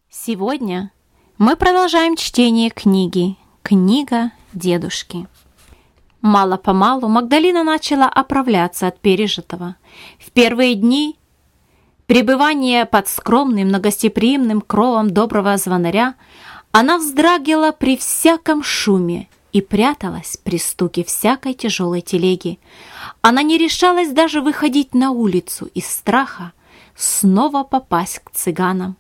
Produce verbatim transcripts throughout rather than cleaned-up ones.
Сегодня мы продолжаем чтение книги «Книга дедушки». Мало-помалу Магдалина начала оправляться от пережитого. В первые дни пребывания под скромным, многостеприимным кровом доброго звонаря она вздрагивала при всяком шуме и пряталась при стуке всякой тяжелой телеги. Она не решалась даже выходить на улицу из страха снова попасть к цыганам.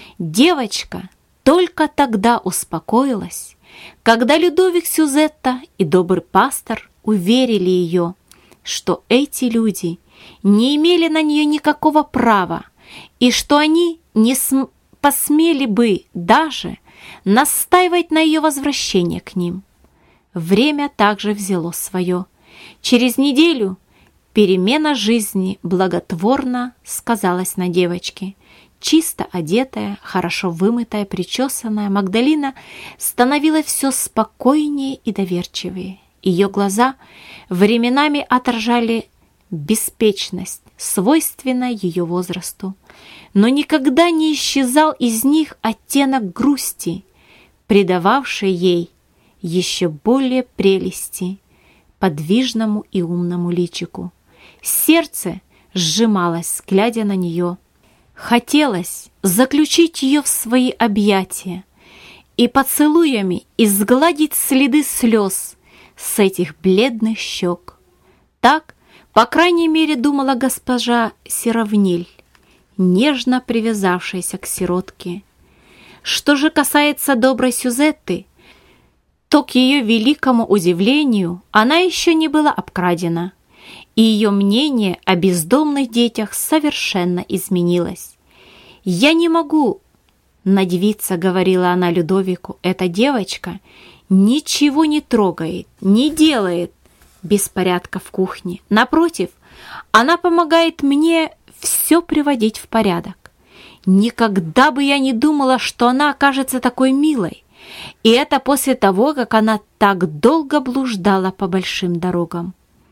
Девочка только тогда успокоилась, когда Людовик Сюзетта и добрый пастор уверили ее, что эти люди не имели на нее никакого права и что они не см- посмели бы даже настаивать на ее возвращении к ним. Время также взяло свое. Через неделю перемена жизни благотворно сказалась на девочке. Чисто одетая, хорошо вымытая, причесанная, Магдалина становилась все спокойнее и доверчивее. Ее глаза временами отражали беспечность, свойственная ее возрасту, но никогда не исчезал из них оттенок грусти, придававший ей еще более прелести подвижному и умному личику. Сердце сжималось, глядя на нее. Хотелось заключить ее в свои объятия и поцелуями изгладить следы слез с этих бледных щек. Так, по крайней мере, думала госпожа Серовниль, нежно привязавшаяся к сиротке. Что же касается доброй Сюзетты, то, к ее великому удивлению, она еще не была обкрадена, и ее мнение о бездомных детях совершенно изменилось. «Я не могу надевиться», — говорила она Людовику, — «эта девочка ничего не трогает, не делает беспорядка в кухне. Напротив, она помогает мне все приводить в порядок. Никогда бы я не думала, что она окажется такой милой, и это после того, как она так долго блуждала по большим дорогам».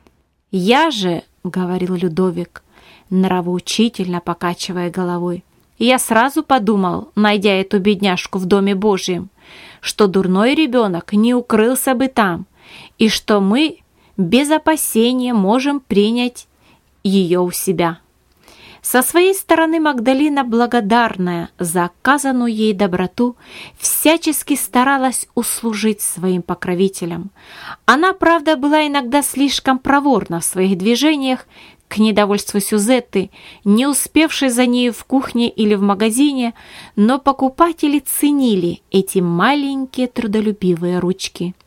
«Я же, — говорил Людовик, нравоучительно покачивая головой, — я сразу подумал, найдя эту бедняжку в Доме Божьем, что дурной ребенок не укрылся бы там, и что мы без опасения можем принять ее у себя». Со своей стороны Магдалина, благодарная за оказанную ей доброту, всячески старалась услужить своим покровителям. Она, правда, была иногда слишком проворна в своих движениях, к недовольству Сюзетты, не успевшей за нею в кухне или в магазине, но покупатели ценили эти маленькие трудолюбивые ручки,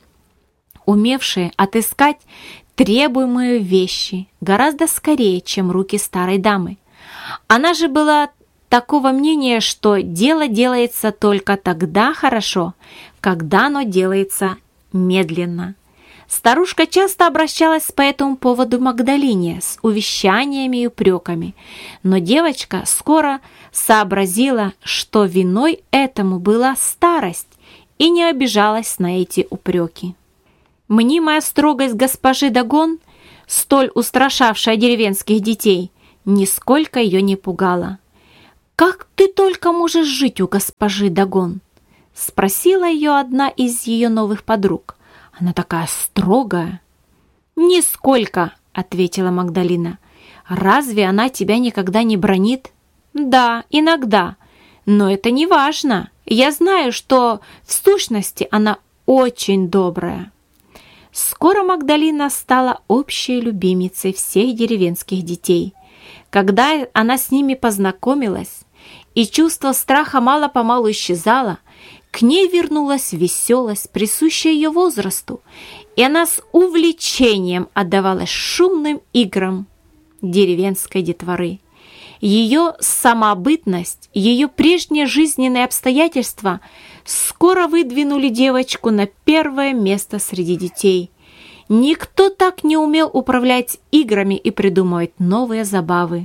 умевшие отыскать требуемые вещи гораздо скорее, чем руки старой дамы. Она же была такого мнения, что дело делается только тогда хорошо, когда оно делается медленно. Старушка часто обращалась по этому поводу к Магдалине с увещаниями и упреками, но девочка скоро сообразила, что виной этому была старость, и не обижалась на эти упреки. Мнимая строгость госпожи Дагон, столь устрашавшая деревенских детей, нисколько ее не пугала. «Как ты только можешь жить у госпожи Дагон?» — спросила ее одна из ее новых подруг. «Она такая строгая». «Нисколько», — ответила Магдалина. «Разве она тебя никогда не бранит?» «Да, иногда, но это не важно. Я знаю, что в сущности она очень добрая». Скоро Магдалина стала общей любимицей всех деревенских детей. Когда она с ними познакомилась, и чувство страха мало-помалу исчезало, к ней вернулась веселость, присущая ее возрасту, и она с увлечением отдавалась шумным играм деревенской детворы. Ее самобытность, ее прежние жизненные обстоятельства скоро выдвинули девочку на первое место среди детей. Никто так не умел управлять играми и придумывать новые забавы.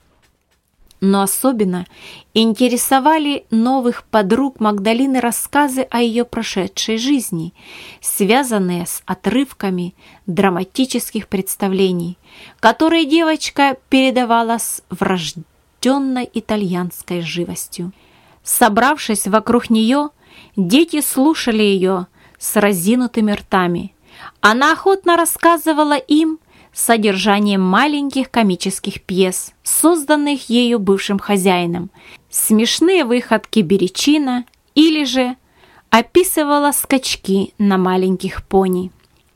Но особенно интересовали новых подруг Магдалины рассказы о ее прошедшей жизни, связанные с отрывками драматических представлений, которые девочка передавала с врожденной итальянской живостью. Собравшись вокруг нее, дети слушали ее с разинутыми ртами. Она охотно рассказывала им содержание маленьких комических пьес, созданных ею бывшим хозяином, смешные выходки Беречина или же описывала скачки на маленьких пони.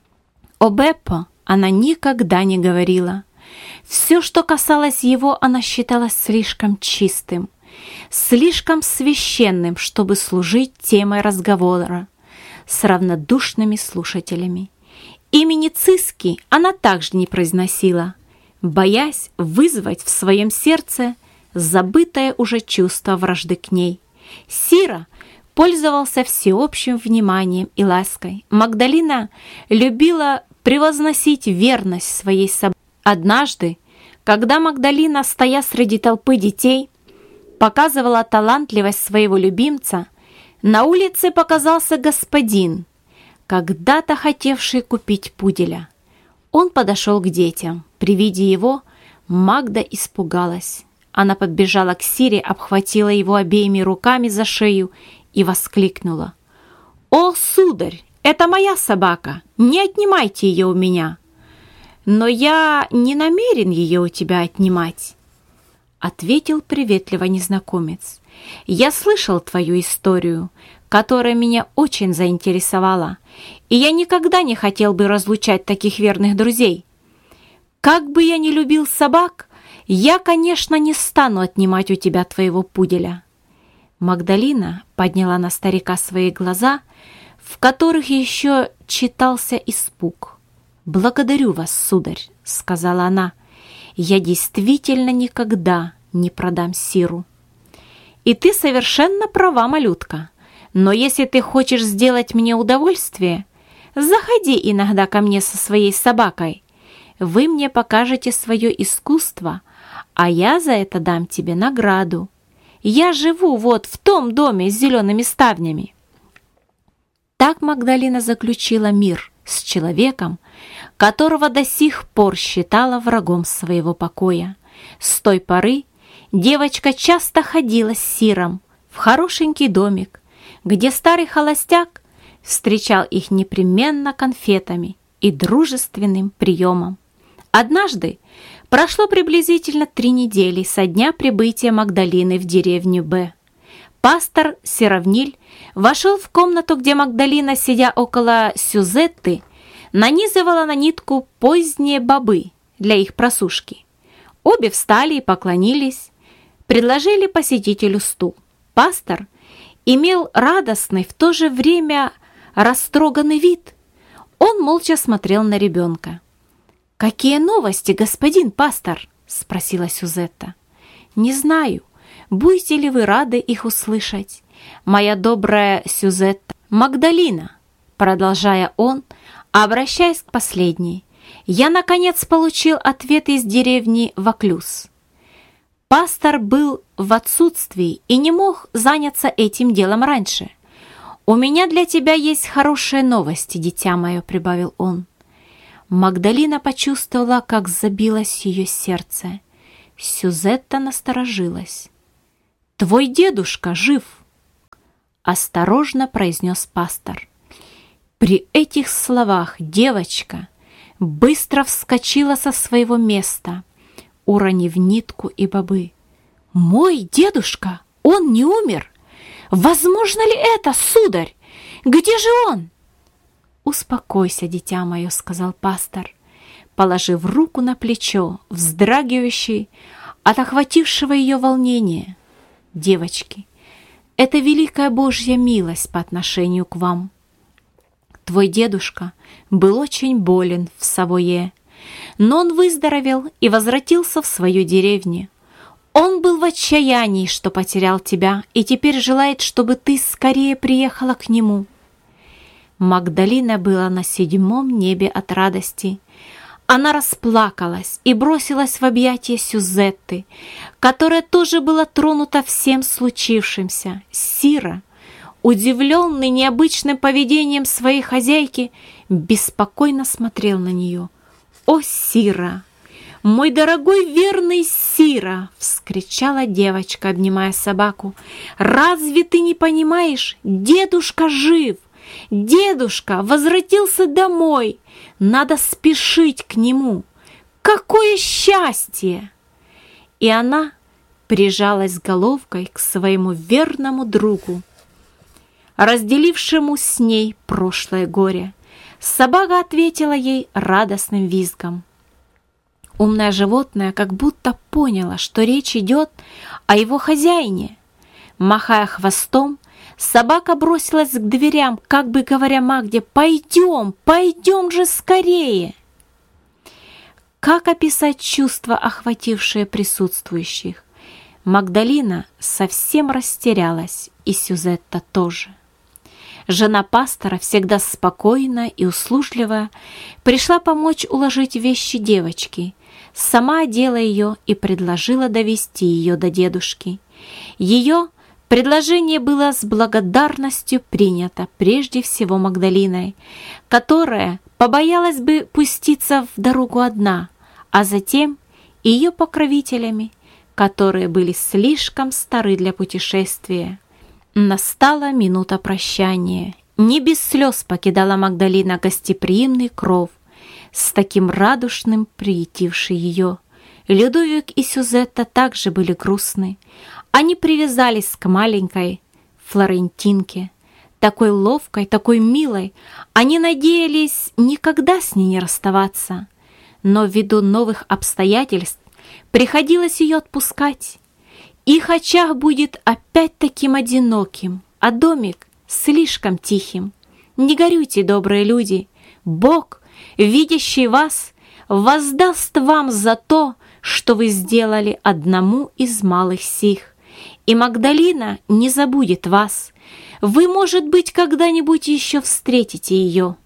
О Беппо она никогда не говорила. Все, что касалось его, она считала слишком чистым, слишком священным, чтобы служить темой разговора с равнодушными слушателями. Имени Циски она также не произносила, боясь вызвать в своем сердце забытое уже чувство вражды к ней. Сира пользовался всеобщим вниманием и лаской. Магдалина любила превозносить верность своей собаке. Однажды, когда Магдалина, стоя среди толпы детей, показывала талантливость своего любимца, на улице показался господин, когда-то хотевший купить пуделя. Он подошел к детям. При виде его Магда испугалась. Она подбежала к Сире, обхватила его обеими руками за шею и воскликнула: «О, сударь, это моя собака! Не отнимайте ее у меня!» «Но я не намерен ее у тебя отнимать», — ответил приветливо незнакомец. «Я слышал твою историю, которая меня очень заинтересовала, и я никогда не хотел бы разлучать таких верных друзей. Как бы я ни любил собак, я, конечно, не стану отнимать у тебя твоего пуделя». Магдалина подняла на старика свои глаза, в которых еще читался испуг. «Благодарю вас, сударь», — сказала она. «Я действительно никогда не продам Сиру». «И ты совершенно права, малютка. Но если ты хочешь сделать мне удовольствие, заходи иногда ко мне со своей собакой. Вы мне покажете свое искусство, а я за это дам тебе награду. Я живу вот в том доме с зелеными ставнями». Так Магдалина заключила мир с человеком, которого до сих пор считала врагом своего покоя. С той поры девочка часто ходила с Сиром в хорошенький домик, где старый холостяк встречал их непременно конфетами и дружественным приемом. Однажды прошло приблизительно три недели со дня прибытия Магдалины в деревню Б. Пастор Серовниль вошел в комнату, где Магдалина, сидя около Сюзетты, нанизывала на нитку поздние бобы для их просушки. Обе встали и поклонились, предложили посетителю стул. Пастор имел радостный, в то же время растроганный вид. Он молча смотрел на ребенка. «Какие новости, господин пастор?» — спросила Сюзетта. «Не знаю. Будете ли вы рады их услышать? Моя добрая Сюзетта, Магдалина», — продолжая он, обращаясь к последней, «я, наконец, получил ответ из деревни Ваклюз. Пастор был в отсутствии и не мог заняться этим делом раньше. У меня для тебя есть хорошие новости, дитя мое», — прибавил он. Магдалина почувствовала, как забилось ее сердце. Сюзетта насторожилась. «Твой дедушка жив», — осторожно произнес пастор. При этих словах девочка быстро вскочила со своего места, уронив нитку и бобы. «Мой дедушка? Он не умер? Возможно ли это, сударь? Где же он?» «Успокойся, дитя мое», — сказал пастор, положив руку на плечо, вздрагивающей от охватившего ее волнения. «Девочки, это великая Божья милость по отношению к вам. Твой дедушка был очень болен в Савойе, но он выздоровел и возвратился в свою деревню. Он был в отчаянии, что потерял тебя, и теперь желает, чтобы ты скорее приехала к нему». Магдалина была на седьмом небе от радости. Она расплакалась и бросилась в объятия Сюзетты, которая тоже была тронута всем случившимся. Сира, удивленный необычным поведением своей хозяйки, беспокойно смотрел на нее. «О, Сира, «Мой дорогой верный Сира!» — вскричала девочка, обнимая собаку. «Разве ты не понимаешь? Дедушка жив! Дедушка возвратился домой! Надо спешить к нему! Какое счастье!» И она прижалась головкой к своему верному другу, разделившему с ней прошлое горе. Собака ответила ей радостным визгом. Умное животное как будто поняло, что речь идет о его хозяине. Махая хвостом, собака бросилась к дверям, как бы говоря Магде: «Пойдем, пойдем же скорее!» Как описать чувства, охватившие присутствующих? Магдалина совсем растерялась, и Сюзетта тоже. Жена пастора, всегда спокойная и услужливая, пришла помочь уложить вещи девочки, сама одела ее и предложила довести ее до дедушки. Ее предложение было с благодарностью принято прежде всего Магдалиной, которая побоялась бы пуститься в дорогу одна, а затем ее покровителями, которые были слишком стары для путешествия. Настала минута прощания. Не без слез покидала Магдалина гостеприимный кров, с таким радушным приютивший ее. Людовик и Сюзетта также были грустны. Они привязались к маленькой Флорентинке, такой ловкой, такой милой. Они надеялись никогда с ней не расставаться, но ввиду новых обстоятельств приходилось ее отпускать. Их очаг будет опять таким одиноким, а домик слишком тихим. Не горюйте, добрые люди, Бог, видящий вас, воздаст вам за то, что вы сделали одному из малых сих. И Магдалина не забудет вас. Вы, может быть, когда-нибудь еще встретите ее.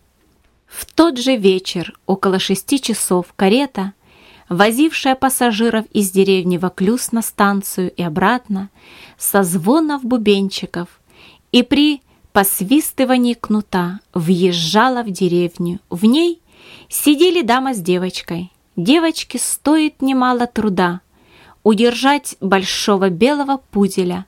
В тот же вечер, около шести часов, карета, возившая пассажиров из деревни Воклюз на станцию и обратно, со звонов бубенчиков и при посвистывании кнута въезжала в деревню. В ней сидели дама с девочкой. Девочке стоит немало труда удержать большого белого пуделя,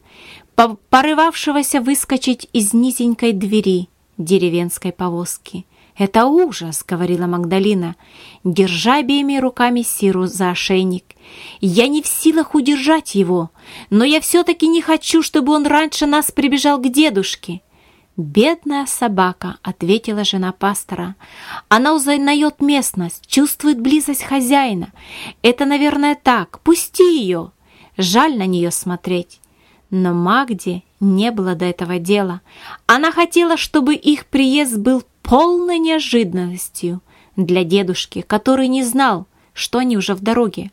порывавшегося выскочить из низенькой двери деревенской повозки. «Это ужас», — говорила Магдалина, держа обеими руками Сиру за ошейник. «Я не в силах удержать его, но я все-таки не хочу, чтобы он раньше нас прибежал к дедушке». «Бедная собака», — ответила жена пастора. «Она узнает местность, чувствует близость хозяина. Это, наверное, так. Пусти ее. Жаль на нее смотреть». Но Магде не было до этого дела. Она хотела, чтобы их приезд был полной неожиданностью для дедушки, который не знал, что они уже в дороге.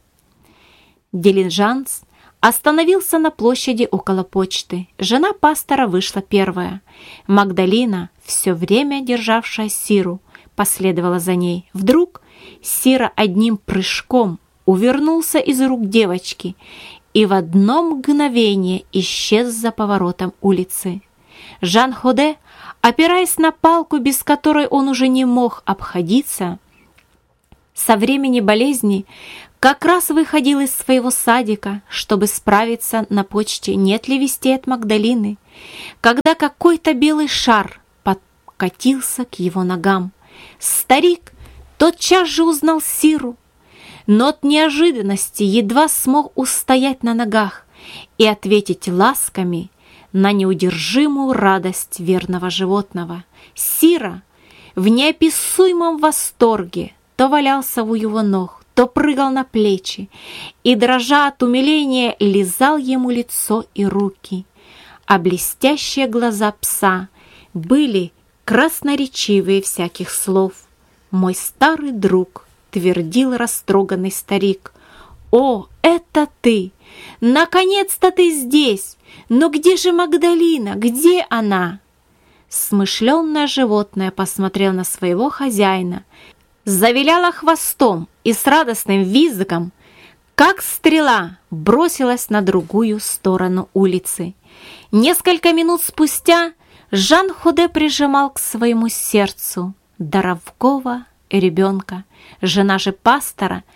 Дилижанс остановился на площади около почты. Жена пастора вышла первая. Магдалина, все время державшая Сиру, последовала за ней. Вдруг Сира одним прыжком увернулся из рук девочки и в одно мгновение исчез за поворотом улицы. Жан Ходе, опираясь на палку, без которой он уже не мог обходиться, со времени болезни как раз выходил из своего садика, чтобы справиться на почте, нет ли вестей от Магдалины, когда какой-то белый шар подкатился к его ногам. Старик тотчас же узнал Сиру, но от неожиданности едва смог устоять на ногах и ответить ласками на неудержимую радость верного животного. Сира в неописуемом восторге то валялся у его ног, то прыгал на плечи и, дрожа от умиления, лизал ему лицо и руки. А блестящие глаза пса были красноречивее всяких слов. «Мой старый друг», — твердил растроганный старик, — «о, это ты! Наконец-то ты здесь! Но где же Магдалина? Где она?» Смышленное животное посмотрел на своего хозяина, завиляла хвостом и с радостным визгом, как стрела, бросилась на другую сторону улицы. Несколько минут спустя Жан Ходе прижимал к своему сердцу дарового ребенка. Жена же пастора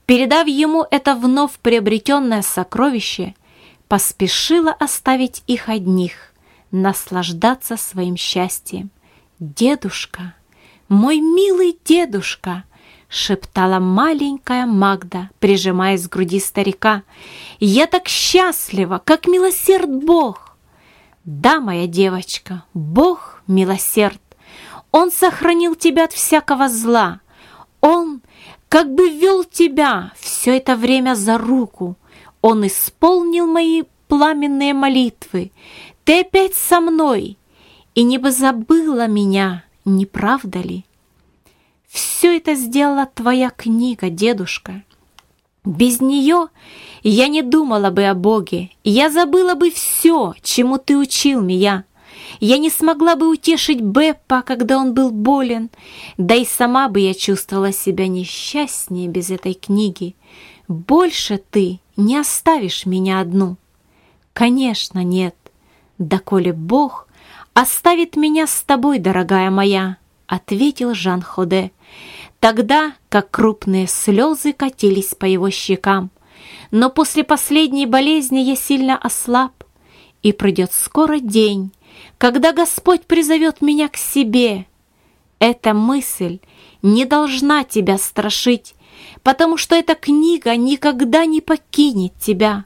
передав ему это вновь приобретенное сокровище, поспешила оставить их одних, наслаждаться своим счастьем. «Дедушка, мой милый дедушка!» — шептала маленькая Магда, прижимаясь к груди старика. «Я так счастлива, как милосерд Бог!» «Да, моя девочка, Бог милосерд. Он сохранил тебя от всякого зла. Он как бы вел тебя все это время за руку. Он исполнил мои пламенные молитвы. Ты опять со мной, и не бы забыла меня, не правда ли? Все это сделала твоя книга, дедушка. Без нее я не думала бы о Боге, я забыла бы все, чему ты учил меня. Я не смогла бы утешить Беппа, когда он был болен, да и сама бы я чувствовала себя несчастнее без этой книги. Больше ты не оставишь меня одну». «Конечно, нет. Да коли Бог оставит меня с тобой, дорогая моя», — ответил Жан Ходе, тогда как крупные слезы катились по его щекам. «Но после последней болезни я сильно ослаб, и придет скоро день, когда Господь призовет меня к себе. Эта мысль не должна тебя страшить, потому что эта книга никогда не покинет тебя.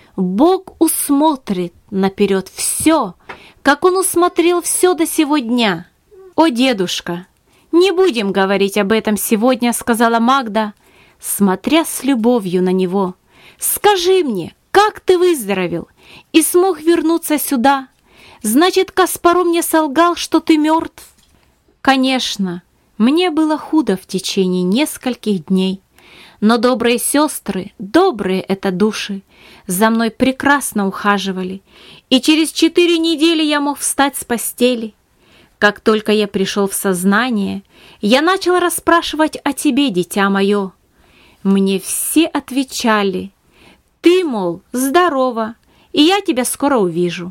Бог усмотрит наперед все, как Он усмотрел все до сего дня». «О, дедушка, не будем говорить об этом сегодня», — сказала Магда, смотря с любовью на него. «Скажи мне, как ты выздоровел и смог вернуться сюда? Значит, Каспару мне солгал, что ты мертв?» «Конечно, мне было худо в течение нескольких дней, но добрые сестры, добрые это души, за мной прекрасно ухаживали, и через четыре недели я мог встать с постели. Как только я пришел в сознание, я начал расспрашивать о тебе, дитя мое. Мне все отвечали: ты, мол, здорова, и я тебя скоро увижу.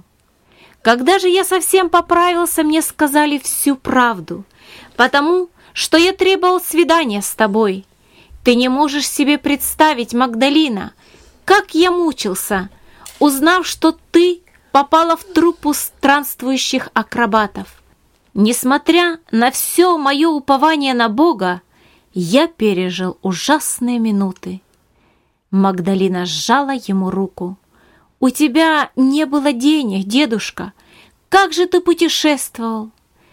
Когда же я совсем поправился, мне сказали всю правду, потому что я требовал свидания с тобой. Ты не можешь себе представить, Магдалина, как я мучился, узнав, что ты попала в труппу странствующих акробатов. Несмотря на все мое упование на Бога, я пережил ужасные минуты». Магдалина сжала ему руку. «У тебя не было денег, дедушка. Как же ты путешествовал?»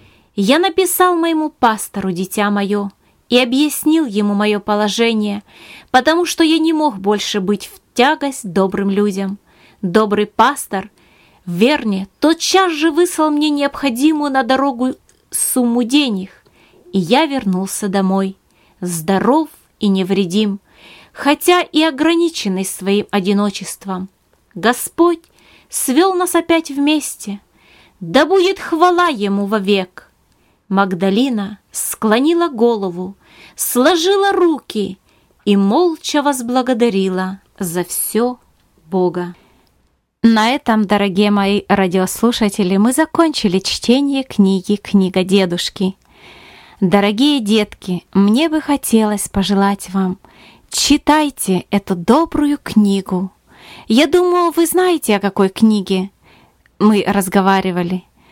«Я написал моему пастору, дитя мое, и объяснил ему мое положение, потому что я не мог больше быть в тягость добрым людям. Добрый пастор Верне тотчас же выслал мне необходимую на дорогу сумму денег, и я вернулся домой, здоров и невредим, хотя и ограниченный своим одиночеством. Господь свел нас опять вместе, да будет хвала Ему вовек». Магдалина склонила голову, сложила руки и молча возблагодарила за все Бога. На этом, дорогие мои радиослушатели, мы закончили чтение книги «Книга дедушки». Дорогие детки, мне бы хотелось пожелать вам: читайте эту добрую книгу. Я думаю, вы знаете, о какой книге мы разговаривали.